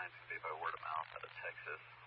It's going to be by word of mouth out of Texas.